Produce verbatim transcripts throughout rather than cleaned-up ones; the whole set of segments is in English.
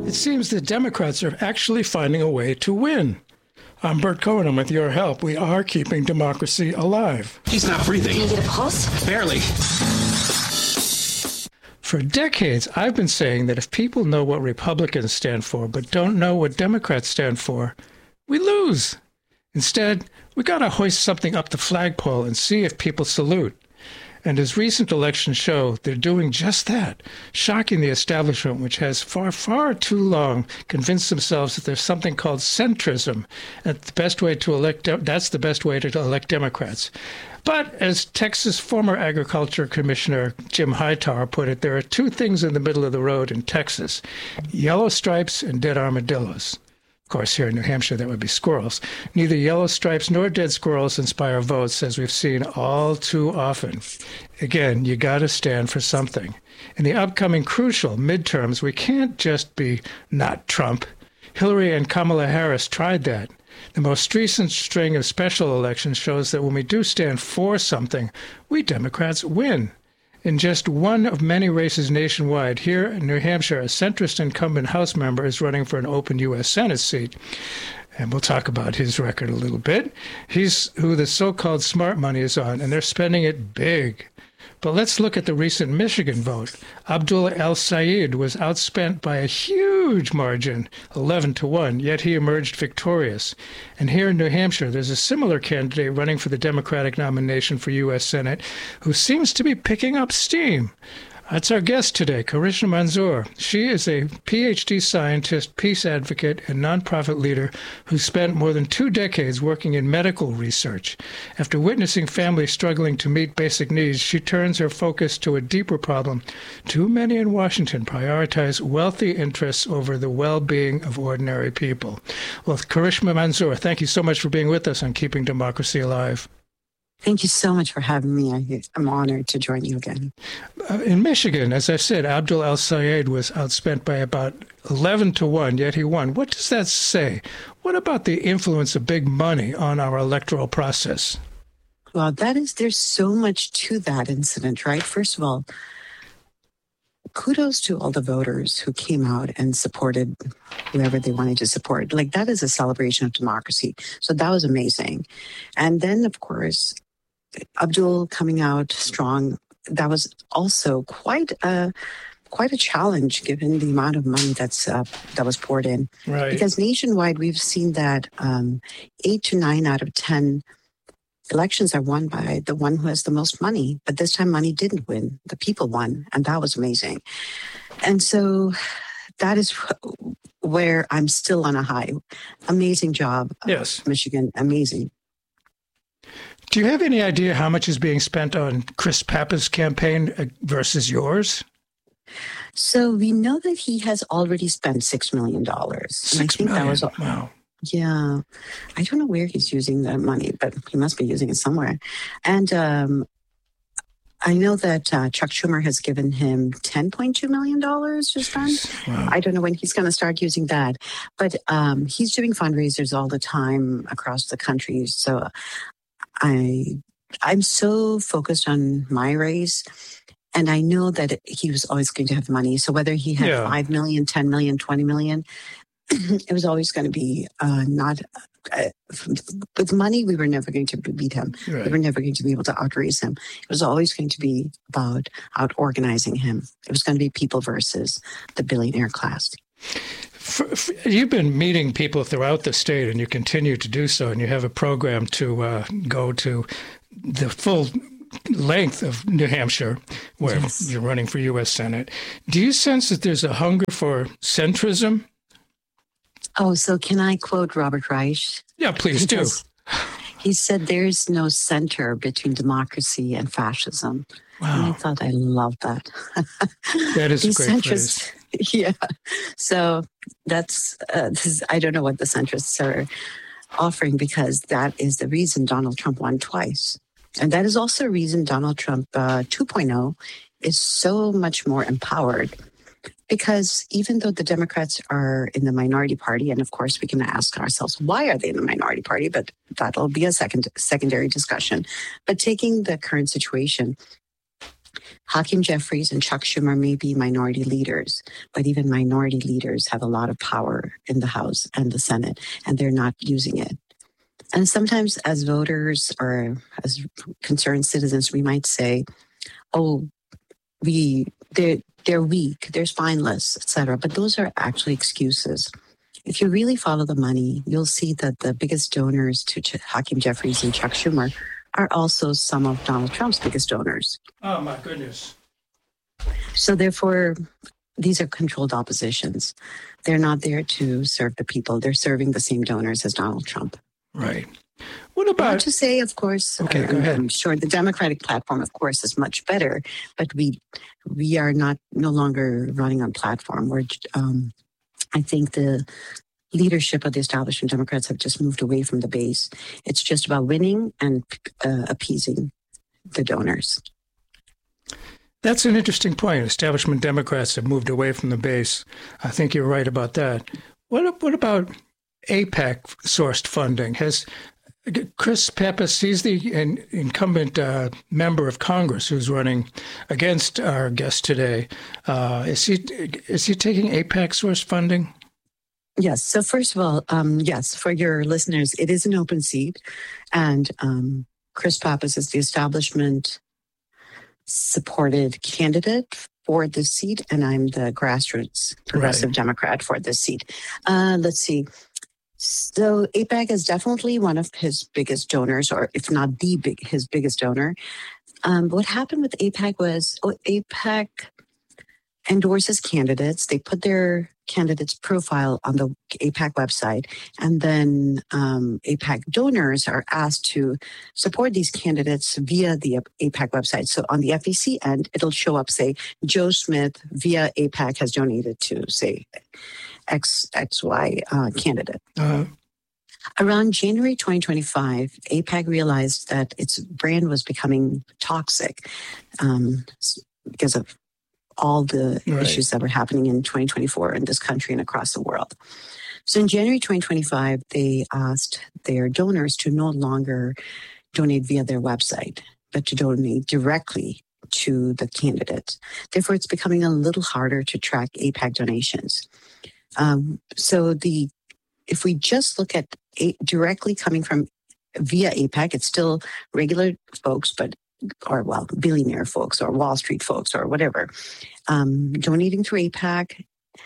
It seems that Democrats are actually finding a way to win. I'm Bert Cohen, and with your help, we are keeping democracy alive. He's not breathing. Can you get a pulse? Barely. For decades, I've been saying that if people know what Republicans stand for but don't know what Democrats stand for, we lose. Instead, we got to hoist something up the flagpole and see if people salute. And as recent elections show, they're doing just that, shocking the establishment, which has far, far too long convinced themselves that there's something called centrism. And the best way to elect, that's the best way to elect Democrats. But as Texas former Agriculture Commissioner Jim Hightower put it, there are two things in the middle of the road in Texas, yellow stripes and dead armadillos. Of course, here in New Hampshire, that would be squirrels. Neither yellow stripes nor dead squirrels inspire votes, as we've seen all too often. Again, you got to stand for something. In the upcoming crucial midterms, we can't just be not Trump. Hillary and Kamala Harris tried that. The most recent string of special elections shows that when we do stand for something, we Democrats win. In just one of many races nationwide, here in New Hampshire, a centrist incumbent House member is running for an open U S Senate seat. And we'll talk about his record a little bit. He's who the so-called smart money is on, and they're spending it big. But let's look at the recent Michigan vote. Abdul El-Sayed was outspent by a huge margin, eleven to one, yet he emerged victorious. And here in New Hampshire, there's a similar candidate running for the Democratic nomination for U S Senate who seems to be picking up steam. That's our guest today, Karishma Manzoor. She is a P H D scientist, peace advocate, and nonprofit leader who spent more than two decades working in medical research. After witnessing families struggling to meet basic needs, she turns her focus to a deeper problem. Too many in Washington prioritize wealthy interests over the well-being of ordinary people. Well, Karishma Manzoor, thank you so much for being with us on Keeping Democracy Alive. Thank you so much for having me. I'm honored to join you again. Uh, in Michigan, as I said, Abdul El-Sayed was outspent by about eleven to one, yet he won. What does that say? What about the influence of big money on our electoral process? Well, that is, there's so much to that incident, right? First of all, kudos to all the voters who came out and supported whoever they wanted to support. Like, that is a celebration of democracy. So that was amazing. And then, of course, Abdul coming out strong, that was also quite a quite a challenge given the amount of money that's uh, that was poured in. Right. Because nationwide, we've seen that um, eight to nine out of ten elections are won by the one who has the most money. But this time, money didn't win. The people won, and that was amazing. And so that is where I'm still on a high. Amazing job. Yes. Michigan, amazing. Do you have any idea how much is being spent on Chris Pappas' campaign versus yours? So we know that he has already spent six million dollars. Six million? That was, wow. Yeah. I don't know where he's using that money, but he must be using it somewhere. And um, I know that uh, Chuck Schumer has given him ten point two million dollars to spend. Wow. I don't know when he's going to start using that. But um, he's doing fundraisers all the time across the country. So I, I'm so focused on my race, and I know that he was always going to have money. So whether he had yeah. five million, ten million, twenty million, it was always going to be uh, not uh, with money. We were never going to beat him. Right. We were never going to be able to outrace him. It was always going to be about out organizing him. It was going to be people versus the billionaire class. For, for, you've been meeting people throughout the state, and you continue to do so, and you have a program to uh, go to the full length of New Hampshire, where yes. you're running for U S Senate. Do you sense that there's a hunger for centrism? Oh, so can I quote Robert Reich? Yeah, please do. He said, there's no center between democracy and fascism. Wow. And I thought, I love that. That is a great centrists, phrase. Yeah. So that's, uh, this is, I don't know what the centrists are offering, because that is the reason Donald Trump won twice. And that is also a reason Donald Trump uh, two point oh is so much more empowered. Because even though the Democrats are in the minority party, and of course we can ask ourselves, why are they in the minority party? But that'll be a second secondary discussion. But taking the current situation, Hakeem Jeffries and Chuck Schumer may be minority leaders, but even minority leaders have a lot of power in the House and the Senate, and they're not using it. And sometimes as voters or as concerned citizens, we might say, oh, we they're, they're weak, they're spineless, et cetera. But those are actually excuses. If you really follow the money, you'll see that the biggest donors to Ch- Hakeem Jeffries and Chuck Schumer are also some of Donald Trump's biggest donors. Oh, my goodness. So therefore, these are controlled oppositions. They're not there to serve the people. They're serving the same donors as Donald Trump. Right. What about... Not to say, of course, okay, uh, go ahead. I'm sure the Democratic platform, of course, is much better, but we we are not no longer running on platform. We're, um, I think the leadership of the establishment Democrats have just moved away from the base. It's just about winning and uh, appeasing the donors. That's an interesting point. Establishment Democrats have moved away from the base. I think you're right about that. What what about AIPAC-sourced funding? Has Chris Pappas, he's the in, incumbent uh, member of Congress who's running against our guest today. Uh, is he is he taking AIPAC-sourced funding? Yes. So first of all, um, yes, for your listeners, it is an open seat, and um, Chris Pappas is the establishment supported candidate for this seat, and I'm the grassroots progressive Right. Democrat for this seat. Uh, let's see. So AIPAC is definitely one of his biggest donors, or if not the big, his biggest donor. Um, what happened with AIPAC was oh, AIPAC endorses candidates. They put their candidate's profile on the AIPAC website, and then um, AIPAC donors are asked to support these candidates via the AIPAC website. So on the F E C end, it'll show up, say, Joe Smith via AIPAC has donated to, say, X, XY uh, candidate. Uh, Around January twenty twenty-five, AIPAC realized that its brand was becoming toxic um, because of all the Right. issues that were happening in twenty twenty-four in this country and across the world. So in January twenty twenty-five, they asked their donors to no longer donate via their website, but to donate directly to the candidate. Therefore, it's becoming a little harder to track AIPAC donations. Um, so the if we just look at a, directly coming from via AIPAC, it's still regular folks, but or well, billionaire folks or Wall Street folks or whatever, um, donating through AIPAC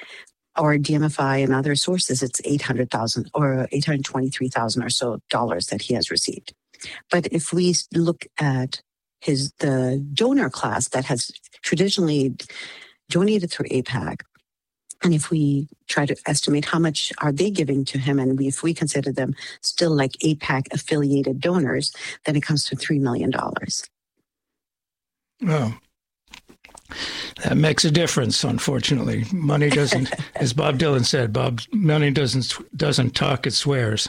or D M F I and other sources, it's eight hundred thousand or eight hundred twenty-three thousand or so dollars that he has received. But if we look at his the donor class that has traditionally donated through AIPAC, and if we try to estimate how much are they giving to him, and we, if we consider them still like AIPAC affiliated donors, then it comes to three million dollars. Oh, that makes a difference. Unfortunately, money doesn't, as Bob Dylan said, Bob, money doesn't doesn't talk; it swears.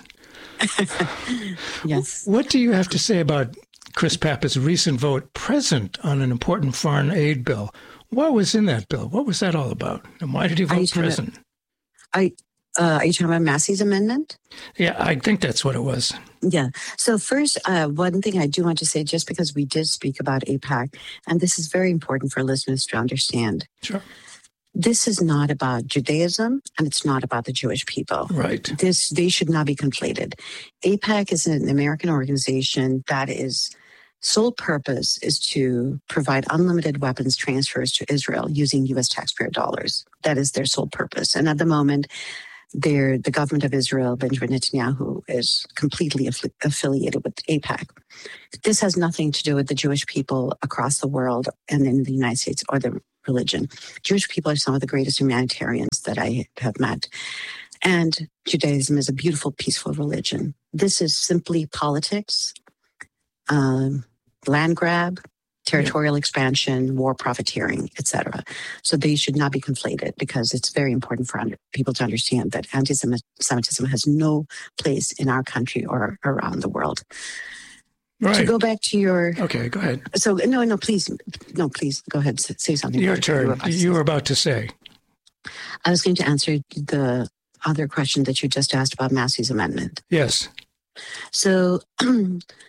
Yes. What do you have to say about Chris Pappas' recent vote present on an important foreign aid bill? What was in that bill? What was that all about? And why did he vote present? I, uh, are you talking about Massey's amendment? Yeah, I think that's what it was. Yeah. So first, uh, one thing I do want to say, just because we did speak about AIPAC, and this is very important for listeners to understand. Sure. This is not about Judaism, and it's not about the Jewish people. Right. This they should not be conflated. AIPAC is an American organization that is sole purpose is to provide unlimited weapons transfers to Israel using U S taxpayer dollars. That is their sole purpose. And at the moment, they're, the government of Israel, Benjamin Netanyahu, is completely aff- affiliated with AIPAC. This has nothing to do with the Jewish people across the world and in the United States or the religion. Jewish people are some of the greatest humanitarians that I have met. And Judaism is a beautiful, peaceful religion. This is simply politics, um, land grab, territorial yeah. expansion, war profiteering, et cetera. So they should not be conflated because it's very important for under, people to understand that anti-Semitism has no place in our country or around the world. Right. To go back to your... Okay, go ahead. So, no, no, please. No, please, go ahead. Say something. Your turn. You, you were about to say. I was going to answer the other question that you just asked about Massey's amendment. Yes. So...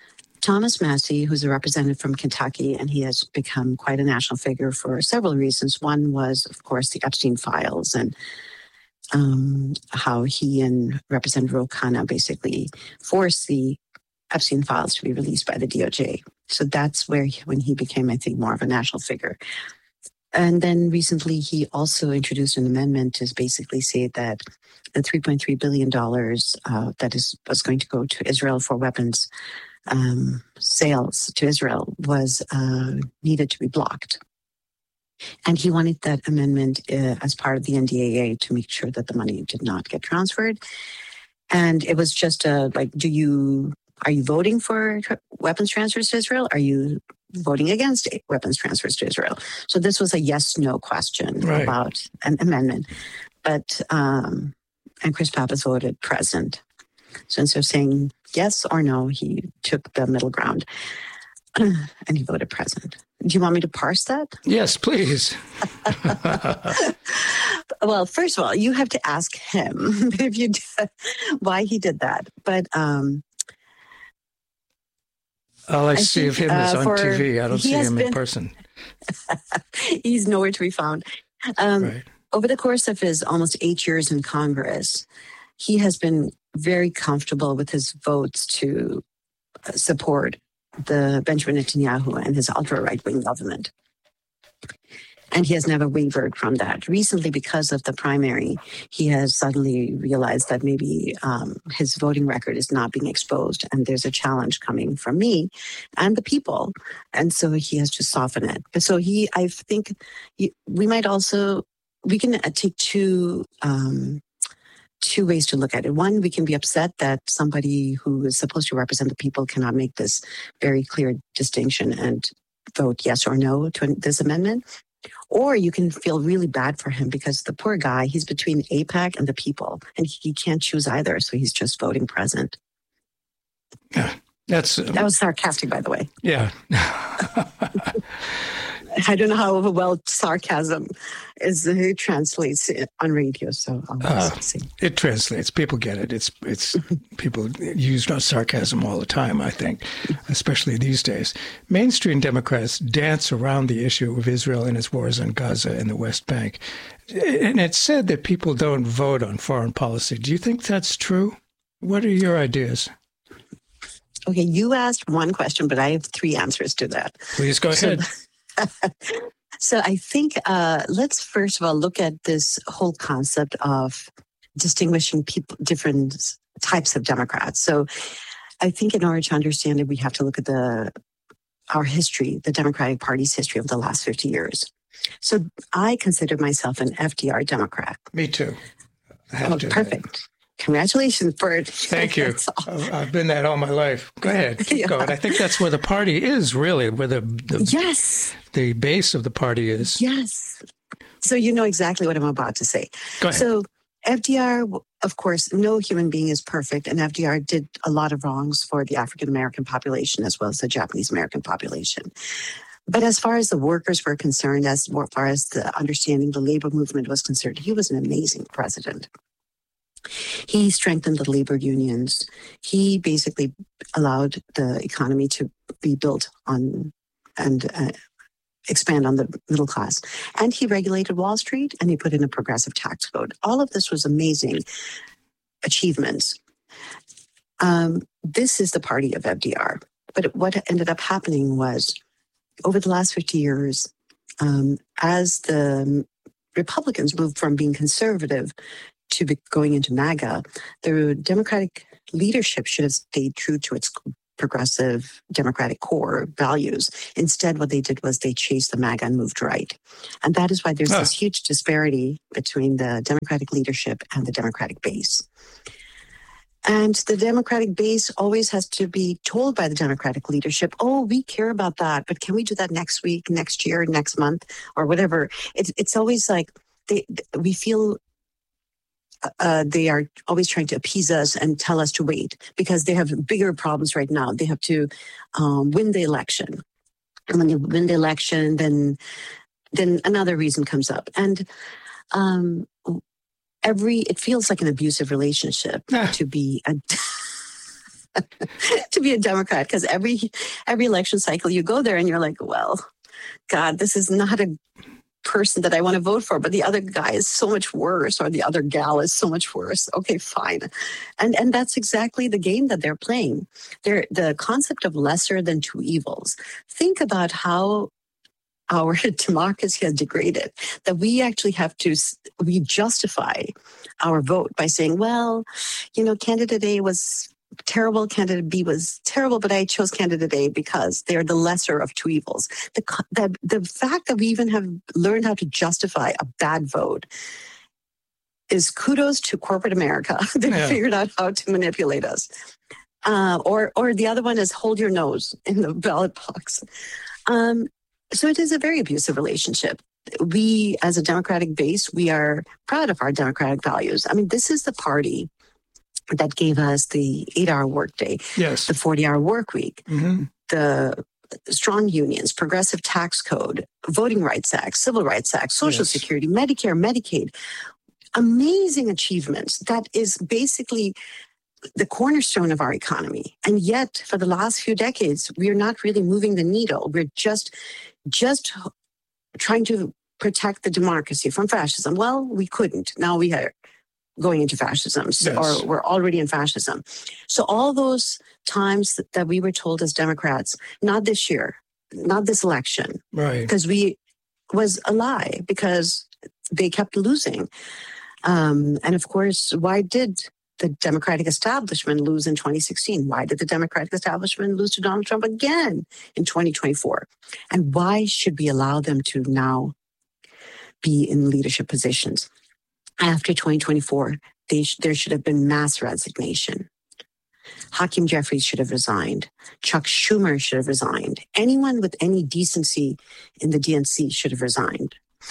Thomas Massie, who's a representative from Kentucky, and he has become quite a national figure for several reasons. One was, of course, the Epstein files and um, how he and Representative Ro Khanna basically forced the Epstein files to be released by the D O J. So that's where he, when he became, I think, more of a national figure. And then recently, he also introduced an amendment to basically say that the three point three billion dollars uh, that is was going to go to Israel for weapons um, sales to Israel was uh, needed to be blocked. And he wanted that amendment uh, as part of the N D A A to make sure that the money did not get transferred. And it was just a, like, do you, are you voting for tra- weapons transfers to Israel? Are you voting against weapons transfers to Israel? So this was a yes-no question right. about an amendment. But, um, and Chris Pappas voted present. So instead of saying yes or no, he took the middle ground and he voted present. Do you want me to parse that? Yes, please. Well, first of all, you have to ask him if you did, why he did that. But um, all I, I see think, of him is uh, on for, T V. I don't see him been, in person. He's nowhere to be found. Um, right. Over the course of his almost eight years in Congress, he has been very comfortable with his votes to support the Benjamin Netanyahu and his ultra-right-wing government. And he has never wavered from that. Recently, because of the primary, he has suddenly realized that maybe um, his voting record is not being exposed, and there's a challenge coming from me and the people. And so he has to soften it. But so he, I think he, we might also, we can take two um, two ways to look at it. One, we can be upset that somebody who is supposed to represent the people cannot make this very clear distinction and vote yes or no to this amendment. Or you can feel really bad for him because the poor guy, he's between AIPAC and the people, and he can't choose either, so he's just voting present. Yeah, that's... Uh, that was sarcastic, by the way. Yeah. I don't know how well sarcasm is it translates on radio, so I'll uh, see. It translates. People get it. It's it's people use sarcasm all the time, I think, especially these days. Mainstream Democrats dance around the issue of Israel and its wars on Gaza and the West Bank. And it's said that people don't vote on foreign policy. Do you think that's true? What are your ideas? Okay, you asked one question, but I have three answers to that. Please go ahead. So, So I think uh, let's first of all look at this whole concept of distinguishing people, different types of Democrats. So I think in order to understand it, we have to look at the our history, the Democratic Party's history of the last fifty years. So I consider myself an F D R Democrat. Me too. I have oh, to perfect. Congratulations, Bert. Thank you. I've been that all my life. Go ahead. Keep yeah. going. I think that's where the party is, really, where the, the yes the base of the party is. Yes. So you know exactly what I'm about to say. Go ahead. So F D R, of course, no human being is perfect, and F D R did a lot of wrongs for the African American population as well as the Japanese American population. But as far as the workers were concerned, as far as the understanding the labor movement was concerned, he was an amazing president. He strengthened the labor unions. He basically allowed the economy to be built on and uh, expand on the middle class. And he regulated Wall Street, and he put in a progressive tax code. All of this was amazing achievements. Um, this is the party of F D R. But what ended up happening was, over the last fifty years, um, as the Republicans moved from being conservative to be going into MAGA, the Democratic leadership should have stayed true to its progressive Democratic core values. Instead, what they did was they chased the MAGA and moved right. And that is why there's oh. this huge disparity between the Democratic leadership and the Democratic base. And the Democratic base always has to be told by the Democratic leadership, oh, we care about that, but can we do that next week, next year, next month, or whatever? It's, it's always like they, we feel Uh, they are always trying to appease us and tell us to wait because they have bigger problems right now. They have to um, win the election. And when they win the election, then then another reason comes up. And um, every it feels like an abusive relationship ah. to be a to be a Democrat, because every every election cycle you go there and you're like, well, God, this is not a person that I want to vote for, but the other guy is so much worse, or the other gal is so much worse. Okay, fine. And and that's exactly the game that they're playing. They're the concept of lesser than two evils. Think about how our democracy has degraded, that we actually have to, we justify our vote by saying, well, you know, candidate A was terrible, candidate B was terrible, but I chose candidate A because they're the lesser of two evils. The, the, the fact that we even have learned how to justify a bad vote is kudos to corporate America. They yeah. figured out how to manipulate us. Uh, or, or the other one is hold your nose in the ballot box. Um, So it is a very abusive relationship. We, as a Democratic base, we are proud of our democratic values. I mean, this is the party that gave us the eight-hour workday, yes, the forty-hour work week, mm-hmm. the strong unions, progressive tax code, Voting Rights Act, Civil Rights Act, Social yes. Security, Medicare, Medicaid. Amazing achievements. That is basically the cornerstone of our economy. And yet, for the last few decades, we are not really moving the needle. We're just, just trying to protect the democracy from fascism. Well, we couldn't. Now we are going into fascism, so, yes. or we're already in fascism. So all those times that we were told as Democrats, not this year, not this election, right? Because we was a lie, because they kept losing. Um, and of course, why did the Democratic establishment lose in twenty sixteen? Why did the Democratic establishment lose to Donald Trump again in twenty twenty-four? And why should we allow them to now be in leadership positions? After twenty twenty-four, they sh- there should have been mass resignation. Hakeem Jeffries should have resigned. Chuck Schumer should have resigned. Anyone with any decency in the D N C should have resigned.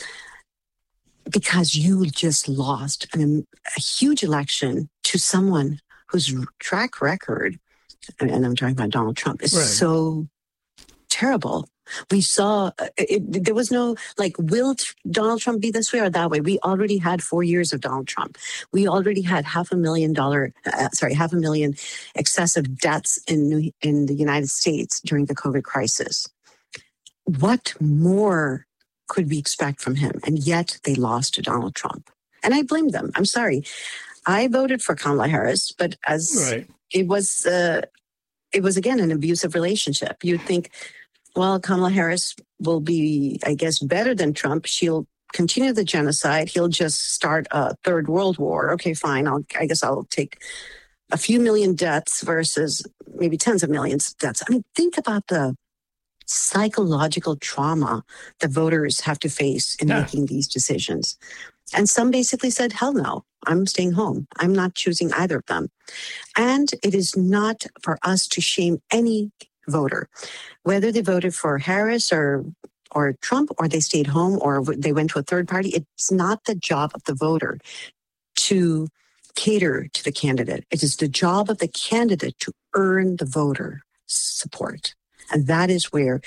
Because you just lost an, a huge election to someone whose track record, and I'm talking about Donald Trump, is right. so terrible. We saw, it, there was no, like, will Donald Trump be this way or that way? We already had four years of Donald Trump. We already had half a million dollar, uh, sorry, half a million excessive deaths in, New, in the United States during the COVID crisis. What more could we expect from him? And yet they lost to Donald Trump. And I blame them. I'm sorry. I voted for Kamala Harris, but as right. it was, uh, it was again an abusive relationship. You'd think, well, Kamala Harris will be, I guess, better than Trump. She'll continue the genocide. He'll just start a third world war. Okay, fine. I'll, I guess I'll take a few million deaths versus maybe tens of millions of deaths. I mean, think about the psychological trauma the voters have to face in yeah. making these decisions. And some basically said, hell no, I'm staying home. I'm not choosing either of them. And it is not for us to shame any voter, whether they voted for Harris or or Trump, or they stayed home, or they went to a third party. It's not the job of the voter to cater to the candidate. It is the job of the candidate to earn the voter support. And that is where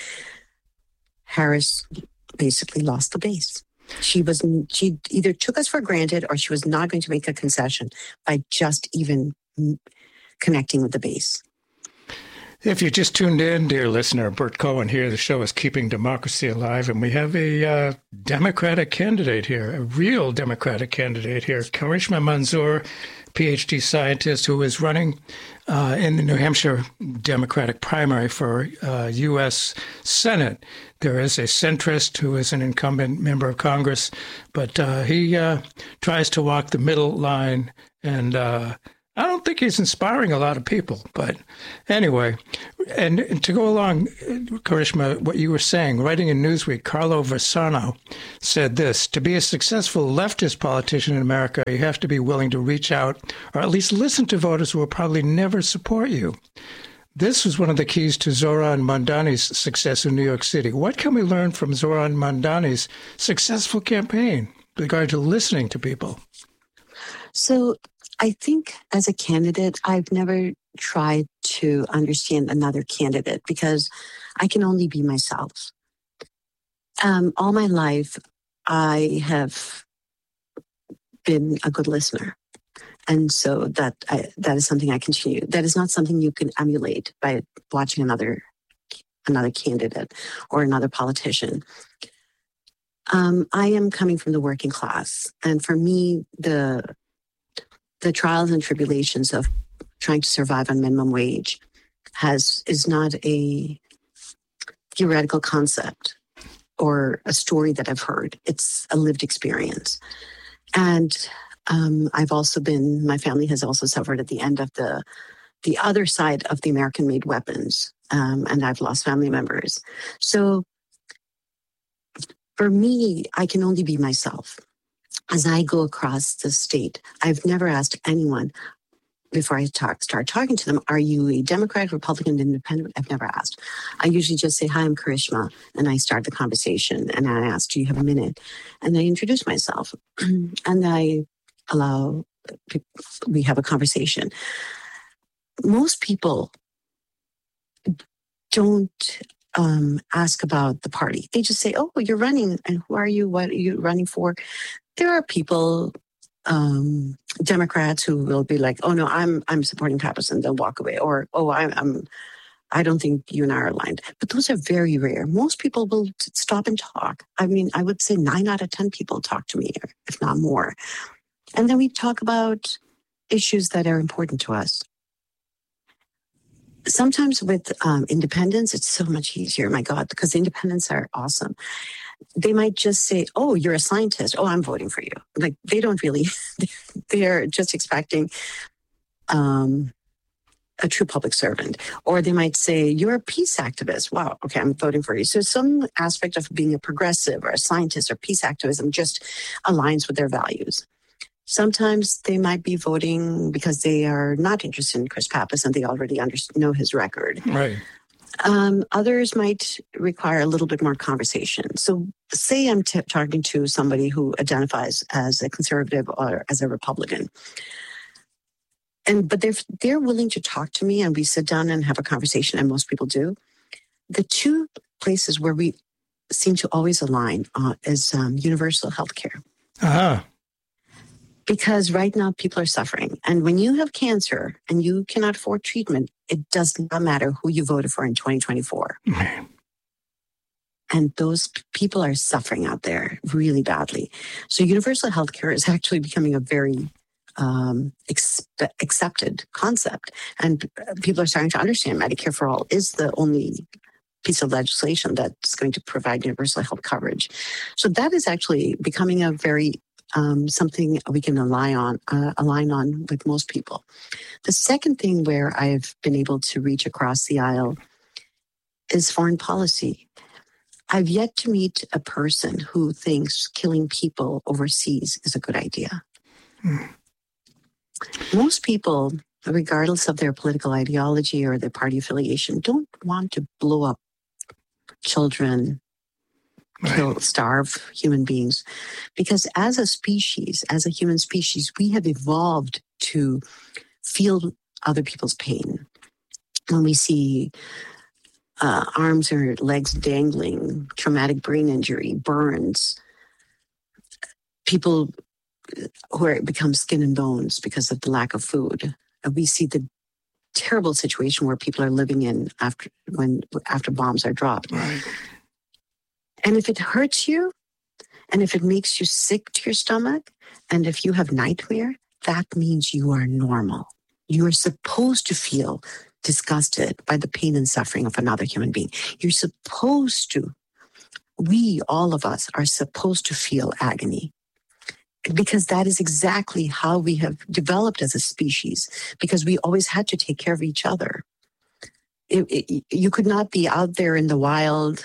Harris basically lost the base. She was, she either took us for granted, or she was not going to make a concession by just even connecting with the base. If you just tuned in, dear listener, Bert Cohen here. The show is Keeping Democracy Alive, and we have a uh, Democratic candidate here, a real Democratic candidate here, Karishma Manzoor, P H D scientist who is running uh, in the New Hampshire Democratic primary for uh, U S Senate. There is a centrist who is an incumbent member of Congress, but uh, he uh, tries to walk the middle line, and uh, I don't think he's inspiring a lot of people. But anyway, and, and to go along, Karishma, what you were saying, writing in Newsweek, Carlo Versano said this: to be a successful leftist politician in America, you have to be willing to reach out or at least listen to voters who will probably never support you. This was one of the keys to Zohran Mamdani's success in New York City. What can we learn from Zohran Mamdani's successful campaign with regard to listening to people? So I think as a candidate, I've never tried to understand another candidate because I can only be myself. Um, all my life, I have been a good listener. And so that I, that is something I continue. That is not something you can emulate by watching another another candidate or another politician. Um, I am coming from the working class, and for me, the the trials and tribulations of trying to survive on minimum wage has is not a theoretical concept or a story that I've heard. It's a lived experience. And um, I've also been, my family has also suffered at the end of the the other side of the American-made weapons, um, and I've lost family members. So for me, I can only be myself. As I go across the state, I've never asked anyone before I talk, start talking to them, are you a Democrat, Republican, Independent? I've never asked. I usually just say, hi, I'm Karishma, and I start the conversation, and I ask, do you have a minute? And I introduce myself, and I allow, we have a conversation. Most people don't um, ask about the party. They just say, oh, you're running, and who are you? What are you running for? There are people, um, Democrats who will be like, oh no, I'm I'm supporting Pappas, and they'll walk away. Or, oh, I'm, I'm I don't think you and I are aligned. But those are very rare. Most people will t- stop and talk. I mean, I would say nine out of ten people talk to me, if not more. And then we talk about issues that are important to us. Sometimes with um, independents, it's so much easier, my God, because independents are awesome. They might just say, oh, you're a scientist. Oh, I'm voting for you. Like, they don't really, they're just expecting um, a true public servant. Or they might say, you're a peace activist. Wow, okay, I'm voting for you. So some aspect of being a progressive or a scientist or peace activism just aligns with their values. Sometimes they might be voting because they are not interested in Chris Pappas and they already under- know his record. Right. Um, others might require a little bit more conversation. So say I'm t- talking to somebody who identifies as a conservative or as a Republican. And but they're, they're willing to talk to me and we sit down and have a conversation, and most people do. The two places where we seem to always align uh, is um, universal health care. Uh-huh. Because right now people are suffering. And when you have cancer and you cannot afford treatment, it does not matter who you voted for in twenty twenty-four. Man. And those people are suffering out there really badly. So universal health care is actually becoming a very um, ex- accepted concept. And people are starting to understand Medicare for All is the only piece of legislation that's going to provide universal health coverage. So that is actually becoming a very Um, something we can align on, uh, align on with most people. The second thing where I've been able to reach across the aisle is foreign policy. I've yet to meet a person who thinks killing people overseas is a good idea. Mm. Most people, regardless of their political ideology or their party affiliation, don't want to blow up children, kill, right. starve human beings. Because as a species, as a human species, we have evolved to feel other people's pain. When we see uh, arms or legs dangling, traumatic brain injury, burns, people who are, become skin and bones because of the lack of food. We see the terrible situation where people are living in after when after bombs are dropped. Right. And if it hurts you, and if it makes you sick to your stomach, and if you have nightmare, that means you are normal. You are supposed to feel disgusted by the pain and suffering of another human being. You're supposed to, we, all of us, are supposed to feel agony. Because that is exactly how we have developed as a species, because we always had to take care of each other. It, it, you could not be out there in the wild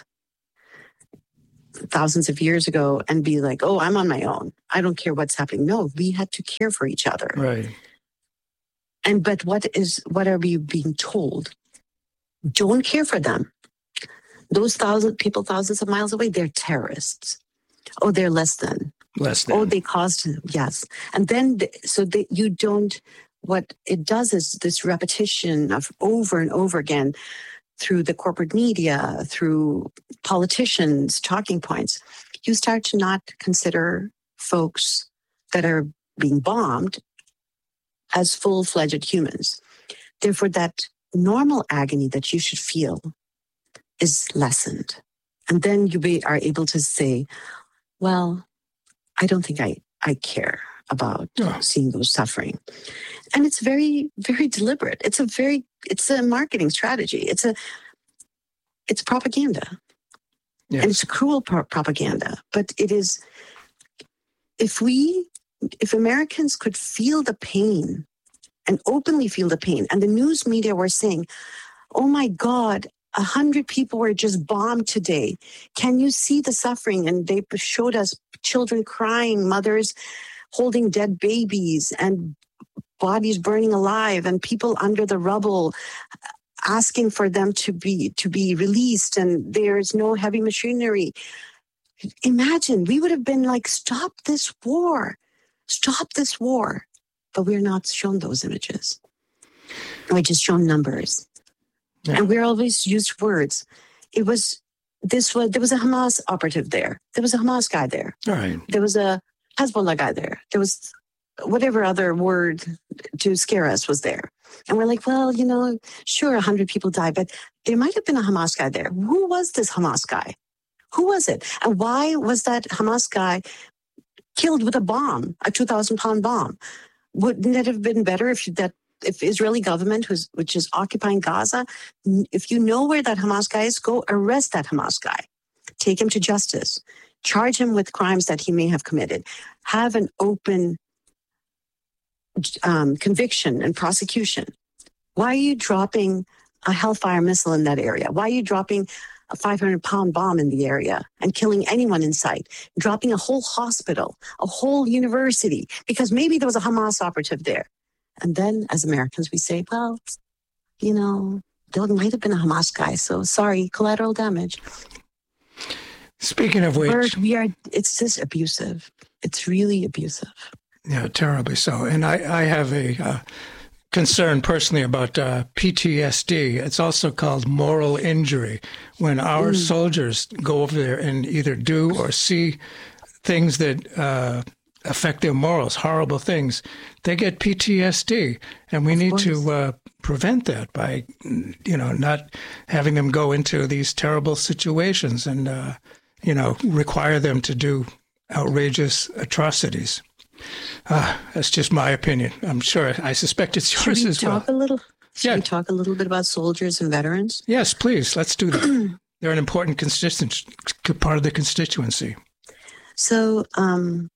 thousands of years ago and be like, oh, I'm on my own. I don't care what's happening. No, we had to care for each other. Right. And but what is what are we being told? Don't care for them. Those thousand people, thousands of miles away, they're terrorists. Oh, they're less than. Less than. Oh, they caused, yes. And then, so that you don't, what it does is this repetition of over and over again through the corporate media, through politicians, talking points, you start to not consider folks that are being bombed as full-fledged humans. Therefore, that normal agony that you should feel is lessened. And then you be, are able to say, well, I don't think I, I care about Oh. seeing those suffering. And it's very, very deliberate. It's a very, it's a marketing strategy. It's a, it's propaganda. Yes. And it's a cruel pro- propaganda. But it is, if we, if Americans could feel the pain and openly feel the pain, and the news media were saying, oh my God, a hundred people were just bombed today. Can you see the suffering? And they showed us children crying, mothers holding dead babies, and bodies burning alive, and people under the rubble asking for them to be to be released, and there's no heavy machinery. Imagine, we would have been like, stop this war, stop this war. But we're not shown those images. We're just shown numbers. Yeah. And we're always used words. It was, this was, there was a Hamas operative there. There was a Hamas guy there. All right. There was a Hezbollah guy there. There was whatever other word to scare us was there. And we're like, well, you know, sure, a hundred people died, but there might have been a Hamas guy there. Who was this Hamas guy? Who was it? And why was that Hamas guy killed with a bomb, a two thousand pound bomb? Wouldn't it have been better if that if Israeli government, who's which is occupying Gaza, if you know where that Hamas guy is, go arrest that Hamas guy, take him to justice, charge him with crimes that he may have committed, have an open um, conviction and prosecution. Why are you dropping a Hellfire missile in that area? Why are you dropping a five hundred pound bomb in the area and killing anyone in sight, dropping a whole hospital, a whole university, because maybe there was a Hamas operative there? And then as Americans, we say, well, you know, there might have been a Hamas guy, so sorry, collateral damage. Speaking of which... We're, we are, it's just abusive. It's really abusive. Yeah, terribly so. And I, I have a uh, concern personally about uh, P T S D. It's also called moral injury. When our mm. soldiers go over there and either do or see things that uh, affect their morals, horrible things, they get P T S D. And we of need course. to uh, prevent that by, you know, not having them go into these terrible situations and, uh, you know, require them to do outrageous atrocities. Uh, that's just my opinion. I'm sure, I suspect it's yours Should we as talk well. A little, should yeah. we talk a little bit about soldiers and veterans? Yes, please. Let's do that. They're an important constituent, part of the constituency. So, um,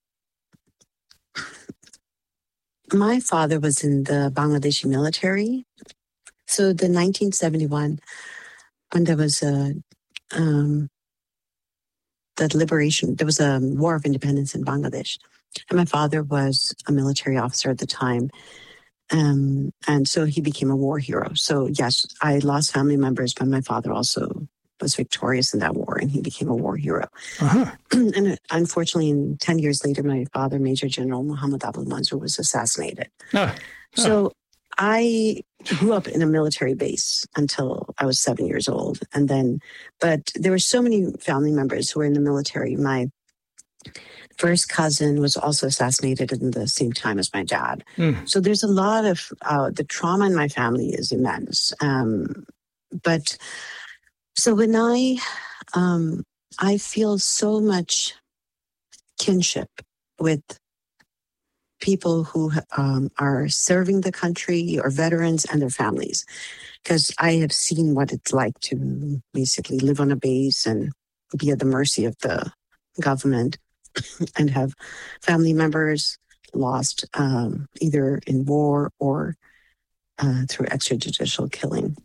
my father was in the Bangladeshi military. So the nineteen seventy-one, when there was a, um, the liberation, there was a war of independence in Bangladesh. And my father was a military officer at the time. Um, and so he became a war hero. So yes, I lost family members, but my father also was victorious in that war, and he became a war hero. Uh-huh. And unfortunately, in ten years later, my father, Major General Muhammad Abul Manzoor, was assassinated. Oh. Oh. So I grew up in a military base until I was seven years old. And then, but there were so many family members who were in the military. My first cousin was also assassinated at the same time as my dad. Mm. So there's a lot of, uh, the trauma in my family is immense. Um, but so when I, um, I feel so much kinship with people who um, are serving the country or veterans and their families, because I have seen what it's like to basically live on a base and be at the mercy of the government and have family members lost um, either in war or uh, through extrajudicial killing.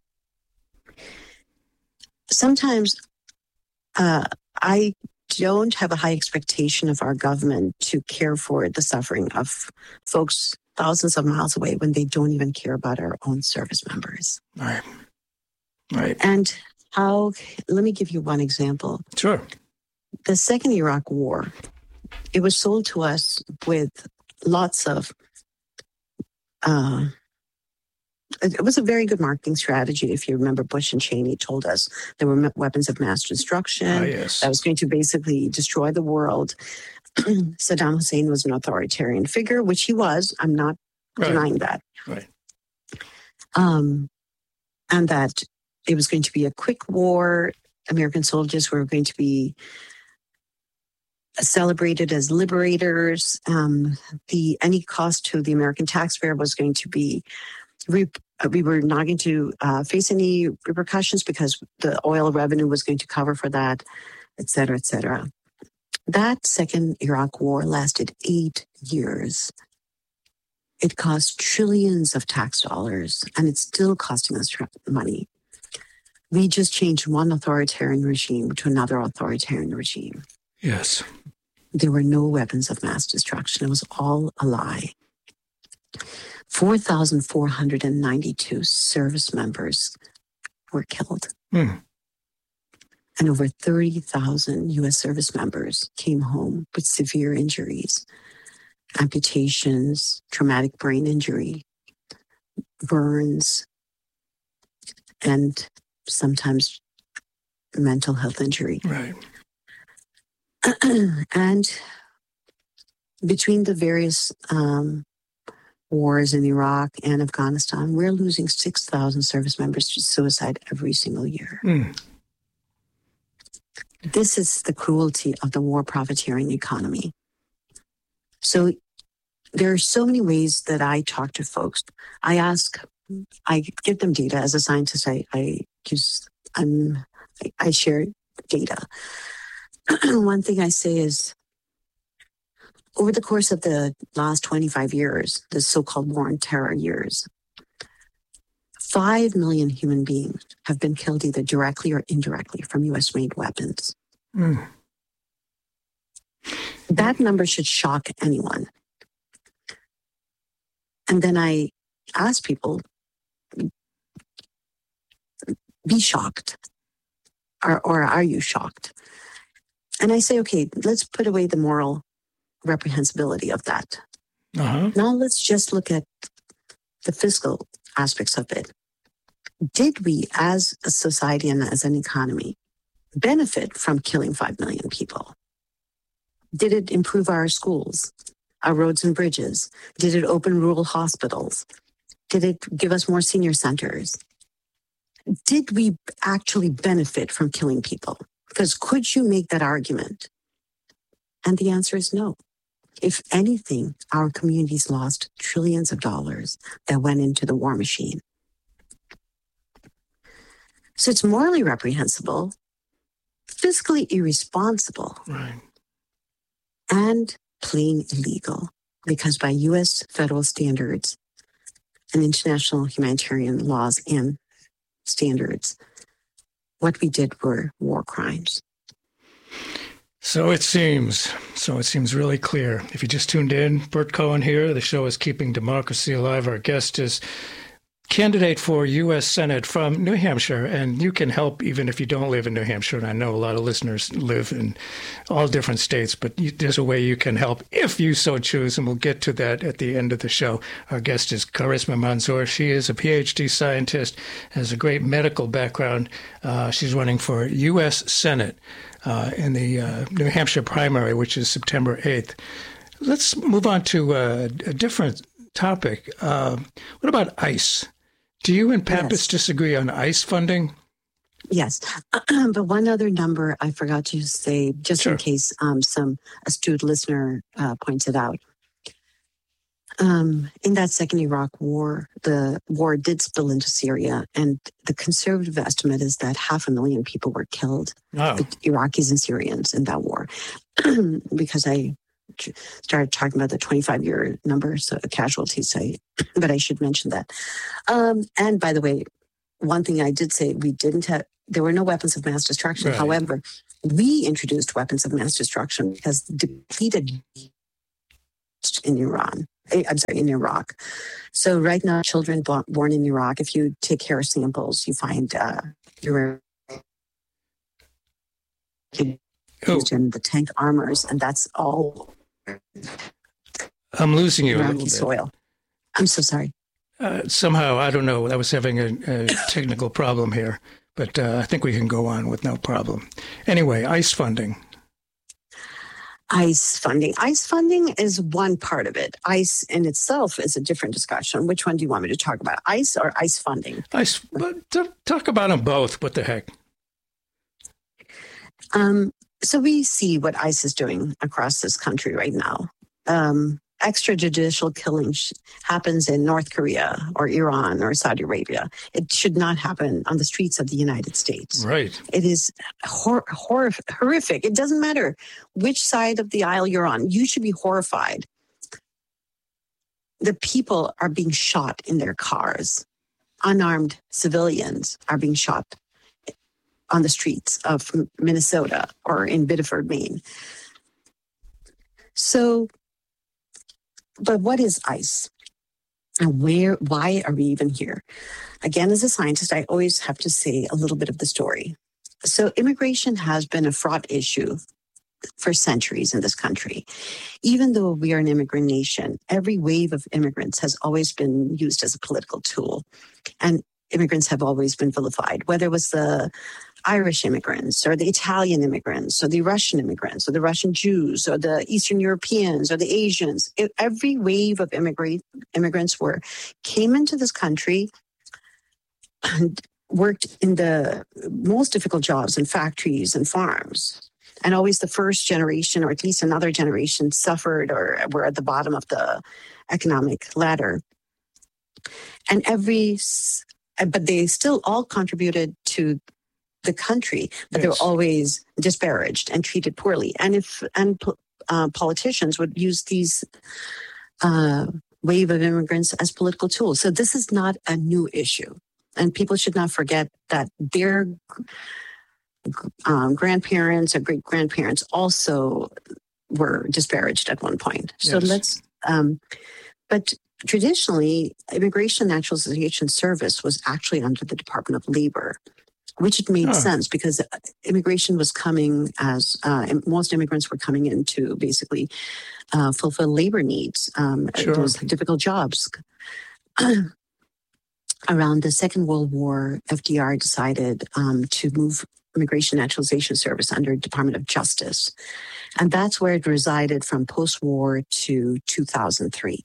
Sometimes uh, I don't have a high expectation of our government to care for the suffering of folks thousands of miles away when they don't even care about our own service members. Right. Right. And how, let me give you one example. Sure. The second Iraq War, it was sold to us with lots of, uh, it was a very good marketing strategy. If you remember, Bush and Cheney told us there were weapons of mass destruction. Oh, yes. That was going to basically destroy the world. Saddam Hussein was an authoritarian figure, which he was. I'm not right. denying that. Right. Um, and that it was going to be a quick war. American soldiers were going to be celebrated as liberators. Um, the any cost to the American taxpayer was going to be re- we were not going to uh, face any repercussions because the oil revenue was going to cover for that, et cetera, et cetera. That second Iraq war lasted eight years. It cost trillions of tax dollars, and it's still costing us money. We just changed one authoritarian regime to another authoritarian regime. Yes. There were no weapons of mass destruction. It was all a lie. four thousand four hundred ninety-two service members were killed. Hmm. And over thirty thousand U S service members came home with severe injuries, amputations, traumatic brain injury, burns, and sometimes mental health injury. Right. And between the various um, wars in Iraq and Afghanistan, we're losing six thousand service members to suicide every single year. Mm. This is the cruelty of the war profiteering economy. So there are so many ways that I talk to folks. I ask, I give them data. As a scientist, I, I use, I'm, I, I share data. One thing I say is, over the course of the last twenty-five years, the so-called war on terror years, five million human beings have been killed either directly or indirectly from U S-made weapons. Mm. That number should shock anyone. And then I ask people, be shocked. Or, or are you shocked? And I say, okay, let's put away the moral reprehensibility of that. Uh-huh. Now let's just look at the fiscal aspects of it. Did we, as a society and as an economy, benefit from killing five million people? Did it improve our schools, our roads and bridges? Did it open rural hospitals? Did it give us more senior centers? Did we actually benefit from killing people? Because could you make that argument? And the answer is no. If anything, our communities lost trillions of dollars that went into the war machine. So it's morally reprehensible, fiscally irresponsible, Right. and plain illegal. Because by U S federal standards and international humanitarian laws and standards, what we did were war crimes. So it seems. So it seems really clear. If you just tuned in, Bert Cohen here. The show is Keeping Democracy Alive. Our guest is candidate for U S Senate from New Hampshire, and you can help even if you don't live in New Hampshire. And I know a lot of listeners live in all different states, but you, there's a way you can help if you so choose, and we'll get to that at the end of the show. Our guest is Charisma Manzoor. She is a P H D scientist, has a great medical background. Uh, she's running for U S Senate uh, in the uh, New Hampshire primary, which is September eighth. Let's move on to uh, a different topic. Uh, what about ICE? Do you and Pappas Yes. disagree on ICE funding? Yes. But one other number I forgot to say, just Sure. in case um, some astute listener uh, points it out. Um, in that second Iraq war, the war did spill into Syria, and the conservative estimate is that half a million people were killed, Oh, the Iraqis and Syrians, in that war. Because I started talking about the twenty-five year number, so casualties, I, but I should mention that. Um, and by the way, one thing I did say, we didn't have, there were no weapons of mass destruction. Right. However, we introduced weapons of mass destruction because depleted in Iran, eh, I'm sorry, in Iraq. So right now, children bo- born in Iraq, if you take hair samples, you find uh, uranium oh, used in the tank armors, and that's all I'm losing you a little Iraqi bit. soil. I'm so sorry. Uh, somehow, I don't know, I was having a, a technical problem here, but uh, I think we can go on with no problem. Anyway, ICE funding. ICE funding. ICE funding is one part of it. ICE in itself is a different discussion. Which one do you want me to talk about? ICE or ICE funding? ICE, but talk about them both. What the heck? Um, so we see what ICE is doing across this country right now. Um, extrajudicial killing sh- happens in North Korea or Iran or Saudi Arabia. It should not happen on the streets of the United States. Right. It is hor- hor- horrific. It doesn't matter which side of the aisle you're on. You should be horrified. The people are being shot in their cars. Unarmed civilians are being shot on the streets of Minnesota or in Biddeford, Maine. So, but what is ICE? And where, why are we even here? Again, as a scientist, I always have to say a little bit of the story. So immigration has been a fraught issue for centuries in this country. Even though we are an immigrant nation, every wave of immigrants has always been used as a political tool. And immigrants have always been vilified, whether it was the Irish immigrants or the Italian immigrants or the Russian immigrants or the Russian Jews or the Eastern Europeans or the Asians. It, every wave of immigrant, immigrants were came into this country and worked in the most difficult jobs in factories and farms. And always the first generation, or at least another generation, suffered or were at the bottom of the economic ladder. And every, but they still all contributed to the country, but yes. They were always disparaged and treated poorly. And if and uh, politicians would use these uh, wave of immigrants as political tools. So this is not a new issue, and people should not forget that their um, grandparents or great grandparents also were disparaged at one point. So yes. let's. Um, but traditionally, Immigration Naturalization Service was actually under the Department of Labor, which it made oh. sense because immigration was coming as uh, most immigrants were coming in to basically uh, fulfill labor needs. Um, sure. Those difficult jobs. Around the Second World War, F D R decided um, to move Immigration Naturalization Service under Department of Justice. And that's where it resided from post-war to two thousand three.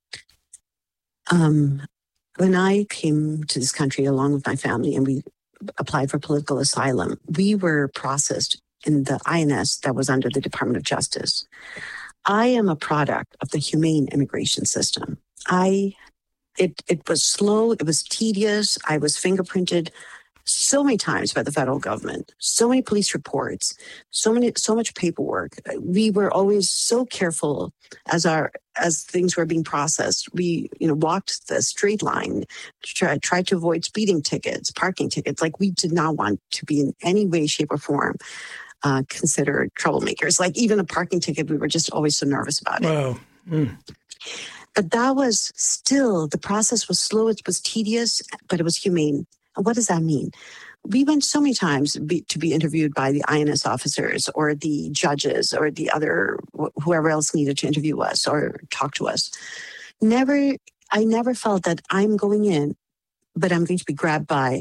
Um, when I came to this country along with my family and we applied for political asylum, we were processed in the I N S that was under the Department of Justice. I am a product of the humane immigration system. I, it, it was slow, it was tedious. I was fingerprinted so many times by the federal government, so many police reports, so many, so much paperwork. We were always so careful as our, as things were being processed. We, you know, walked the straight line, tried, tried to avoid speeding tickets, parking tickets. Like we did not want to be in any way, shape or form uh, considered troublemakers. Like even a parking ticket, we were just always so nervous about it. Wow. Mm. But that was still, the process was slow, it was tedious, but it was humane. What does that mean? We went so many times be, to be interviewed by the I N S officers or the judges or the other, wh- whoever else needed to interview us or talk to us. Never, I never felt that I'm going in, but I'm going to be grabbed by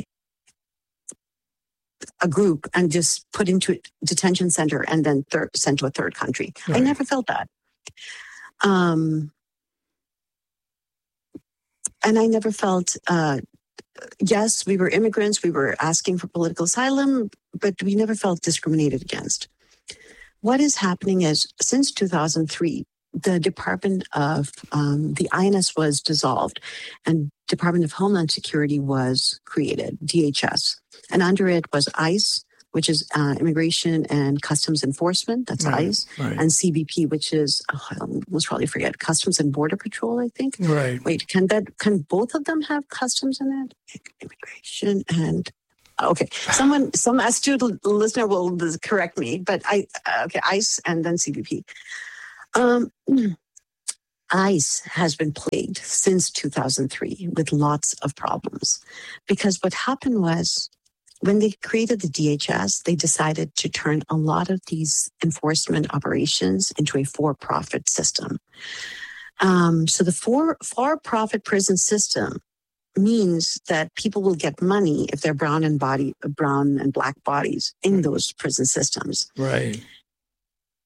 a group and just put into a detention center and then thir- sent to a third country. Right. I never felt that. Um, and I never felt... Uh, Yes, we were immigrants. We were asking for political asylum, but we never felt discriminated against. What is happening is since two thousand three, the Department of um, the I N S was dissolved and Department of Homeland Security was created, D H S. And under it was ICE, which is uh, Immigration and Customs Enforcement, that's right, ICE, right. And C B P, which is, oh, I'll most probably forget, Customs and Border Patrol, I think. Right. Wait, can that can both of them have customs in it? Immigration and, okay, someone, some astute listener will correct me, but I, okay, ICE and then C B P. Um, ICE has been plagued since two thousand three with lots of problems because what happened was, when they created the D H S, they decided to turn a lot of these enforcement operations into a for-profit system. Um, so the for, for-profit prison system means that people will get money if they're brown and body, brown and black bodies in those prison systems. Right.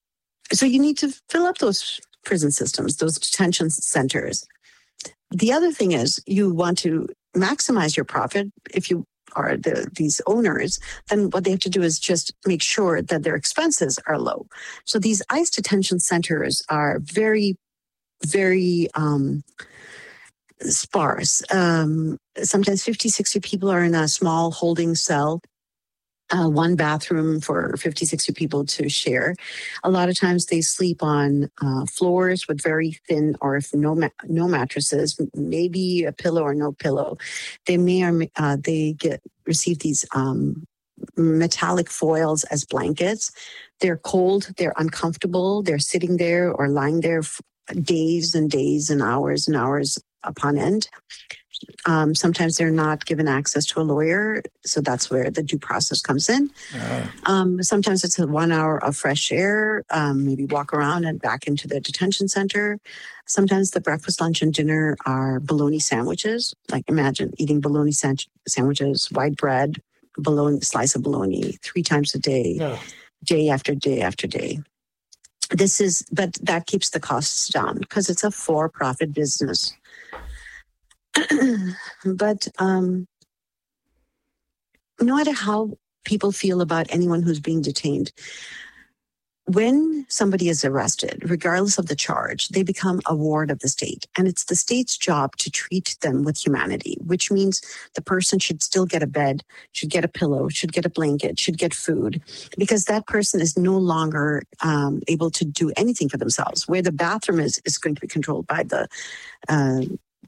So you need to fill up those prison systems, those detention centers. The other thing is you want to maximize your profit. If you are the, these owners, then what they have to do is just make sure that their expenses are low. So these ICE detention centers are very, very um, sparse. Um, sometimes fifty, sixty people are in a small holding cell. Uh, one bathroom for fifty, sixty people to share. A lot of times they sleep on uh, floors with very thin or if no ma- no mattresses, maybe a pillow or no pillow. They may or may, uh, they get receive these um, metallic foils as blankets. They're cold, they're uncomfortable, they're sitting there or lying there for days and days and hours and hours upon end. Um, sometimes they're not given access to a lawyer, so that's where the due process comes in. Uh, um, sometimes it's a one hour of fresh air, um, maybe walk around and back into the detention center. Sometimes the breakfast, lunch, and dinner are bologna sandwiches. Like imagine eating bologna san- sandwiches, white bread, bologna, slice of bologna three times a day, no. day after day after day. This is, but that keeps the costs down because it's a for-profit business. But um, no matter how people feel about anyone who's being detained, when somebody is arrested, regardless of the charge, they become a ward of the state. And it's the state's job to treat them with humanity, which means the person should still get a bed, should get a pillow, should get a blanket, should get food, because that person is no longer um, able to do anything for themselves. Where the bathroom is, is going to be controlled by the uh,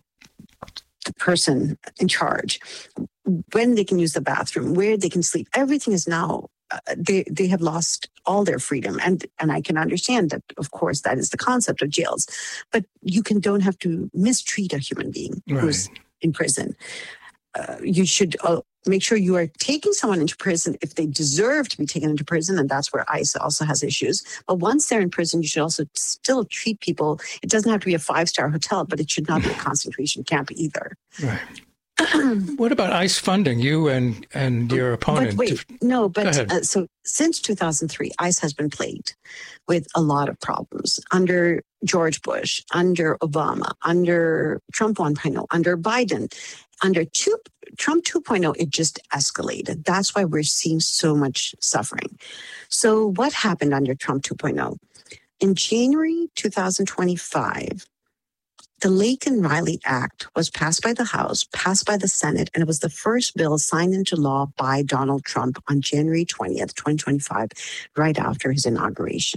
the person in charge, when they can use the bathroom, where they can sleep. Everything is now, uh, they they have lost all their freedom. And and I can understand that, of course, that is the concept of jails. But you can don't have to mistreat a human being right. who's in prison. Uh, you should uh, make sure you are taking someone into prison if they deserve to be taken into prison, and that's where ICE also has issues. But once they're in prison, you should also still treat people. It doesn't have to be a five-star hotel, but it should not be a concentration camp either. Right. What about ICE funding, you and, and your opponent? But wait, no, but uh, so since two thousand three, ICE has been plagued with a lot of problems under George Bush, under Obama, under Trump one point oh, under Biden. Under two, Trump two point oh, it just escalated. That's why we're seeing so much suffering. So what happened under Trump two point oh? In January two thousand twenty-five, the Laken-Riley Act was passed by the House, passed by the Senate, and it was the first bill signed into law by Donald Trump on January twentieth, twenty twenty-five, right after his inauguration.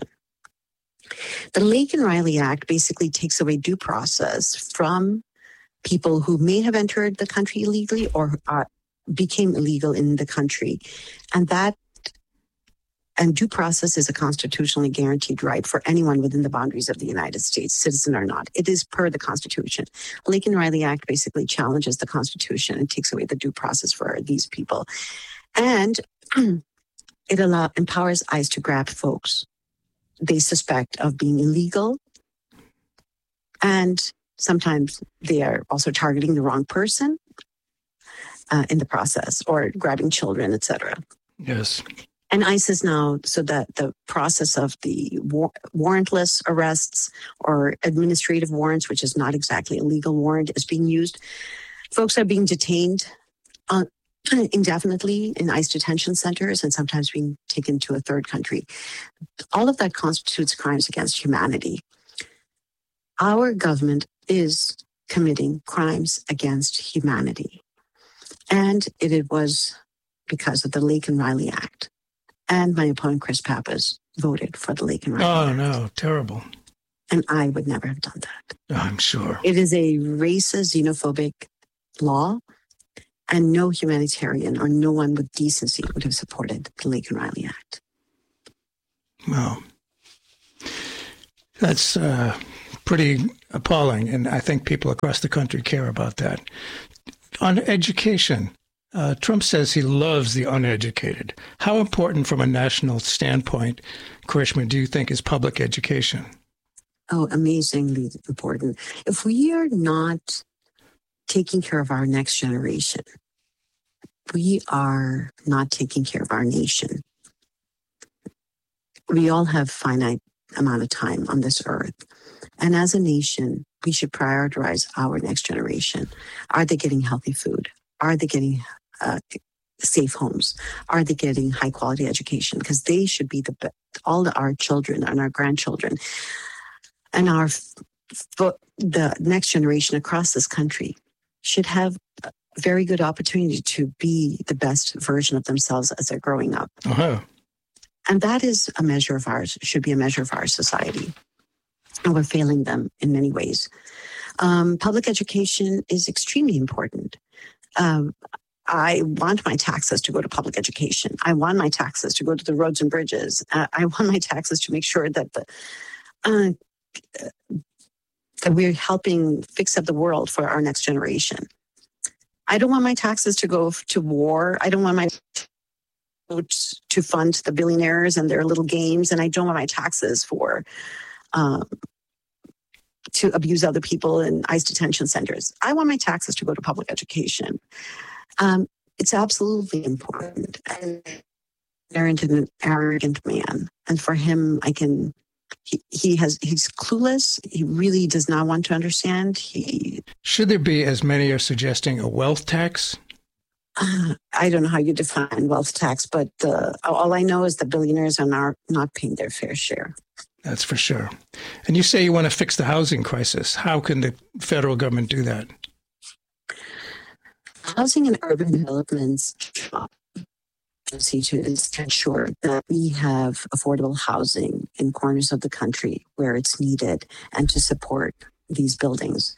The Laken-Riley Act basically takes away due process from people who may have entered the country illegally or uh, became illegal in the country. And that and due process is a constitutionally guaranteed right for anyone within the boundaries of the United States, citizen or not. It is per the Constitution. The Laken-Riley Act basically challenges the Constitution and takes away the due process for these people. And it allow, empowers ICE to grab folks they suspect of being illegal, and sometimes they are also targeting the wrong person uh, in the process, or grabbing children, et cetera. Yes. And ICE is now, so that the process of the war- warrantless arrests or administrative warrants, which is not exactly a legal warrant, is being used. Folks are being detained uh, indefinitely in ICE detention centers and sometimes being taken to a third country. All of that constitutes crimes against humanity. Our government is committing crimes against humanity. And it, it was because of the Laken-Riley Act. And my opponent, Chris Pappas, voted for the Laken-Riley Oh, Act. no, terrible. And I would never have done that. Oh, I'm sure. It is a racist, xenophobic law, and no humanitarian or no one with decency would have supported the Laken-Riley Act. Well, that's uh, pretty appalling, and I think people across the country care about that. On education, uh, Trump says he loves the uneducated. How important from a national standpoint, Karishma, do you think is public education? Oh, amazingly important. If we are not taking care of our next generation, we are not taking care of our nation. We all have finite amount of time on this earth. And as a nation, we should prioritize our next generation. Are they getting healthy food? Are they getting uh, safe homes? Are they getting high quality education? Because they should be the best. All the, our children and our grandchildren and our the next generation across this country should have a very good opportunity to be the best version of themselves as they're growing up. Uh-huh. And that is a measure of ours, should be a measure of our society. And we're failing them in many ways. Um, public education is extremely important. Um, I want my taxes to go to public education. I want my taxes to go to the roads and bridges. Uh, I want my taxes to make sure that the uh, that we're helping fix up the world for our next generation. I don't want my taxes to go to war. I don't want my to fund the billionaires and their little games, and I don't want my taxes for um, to abuse other people in ICE detention centers. I want my taxes to go to public education. Um, it's absolutely important. And Aaron's an arrogant man, and for him, I can. He, he has. He's clueless. He really does not want to understand. He should there be, as many are suggesting, a wealth tax? Uh, I don't know how you define wealth tax, but uh, all I know is the billionaires are not, not paying their fair share. That's for sure. And you say you want to fix the housing crisis. How can the federal government do that? Housing and urban developments agency to ensure that we have affordable housing in corners of the country where it's needed and to support these buildings.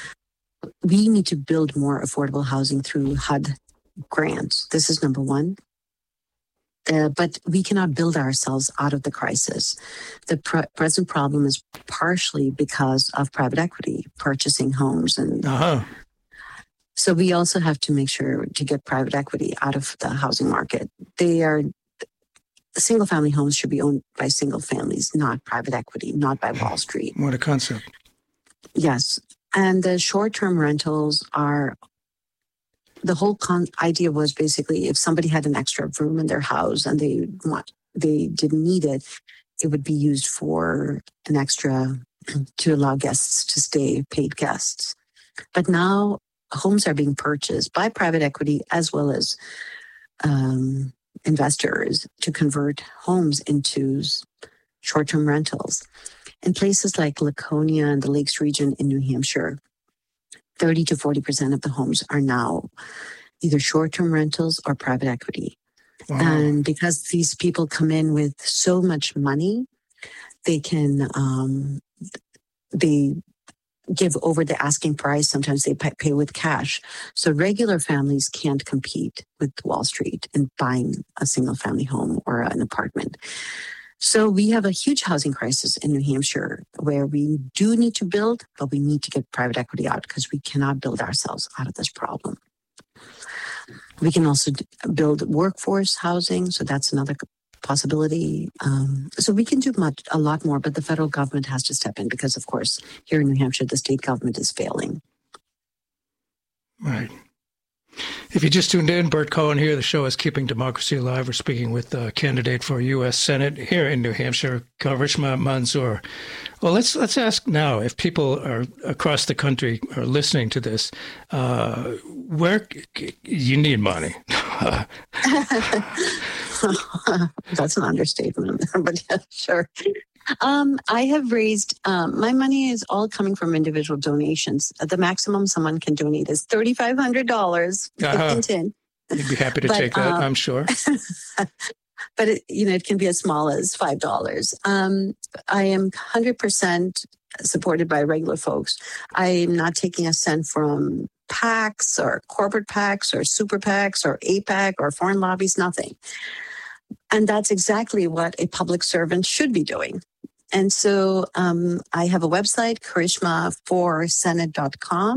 We need to build more affordable housing through H U D grants. This is number one. Uh, but we cannot build ourselves out of the crisis. The pr- present problem is partially because of private equity purchasing homes. And uh-huh. So we also have to make sure to get private equity out of the housing market. They are, single family homes should be owned by single families, not private equity, not by Wall Street. What a concept. Yes. And the short-term rentals are, the whole con- idea was basically if somebody had an extra room in their house and they want, they didn't need it, it would be used for an extra to allow guests to stay, paid guests. But now homes are being purchased by private equity as well as um, investors to convert homes into short-term rentals. In places like Laconia and the Lakes region in New Hampshire, thirty to forty percent of the homes are now either short-term rentals or private equity. Wow. And because these people come in with so much money, they can, um, they give over the asking price. Sometimes they pay with cash. So regular families can't compete with Wall Street in buying a single family home or an apartment. So we have a huge housing crisis in New Hampshire where we do need to build, but we need to get private equity out because we cannot build ourselves out of this problem. We can also build workforce housing, so that's another possibility. Um, so we can do much, a lot more, but the federal government has to step in because, of course, here in New Hampshire, the state government is failing. Right. If you just tuned in, Bert Cohen here. The show is Keeping Democracy Alive. We're speaking with the candidate for U S Senate here in New Hampshire, Karishma Manzoor. Well, let's let's ask now, if people are across the country are listening to this, uh, where you need money. That's an understatement, but yeah, sure. Um, I have raised, um, my money is all coming from individual donations. The maximum someone can donate is three thousand five hundred dollars. Uh-huh. You'd be happy to but, take that, um, I'm sure. But, it, you know, it can be as small as five dollars. Um, I am one hundred percent supported by regular folks. I'm not taking a cent from PACs or corporate PACs or super PACs or APAC or foreign lobbies, nothing. And that's exactly what a public servant should be doing. And so um, I have a website, karishma for senate dot com.